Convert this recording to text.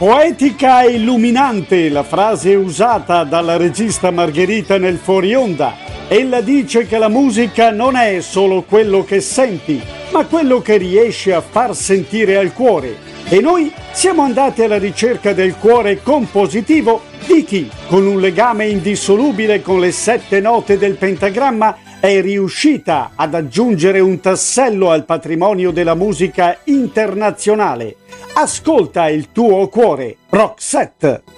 Poetica e illuminante la frase usata dalla regista Margherita nel fuori onda. Ella dice che la musica non è solo quello che senti, ma quello che riesci a far sentire al cuore. E noi siamo andati alla ricerca del cuore compositivo di chi, con un legame indissolubile con le 7 note del pentagramma, è riuscita ad aggiungere un tassello al patrimonio della musica internazionale. Ascolta il tuo cuore, Roxette.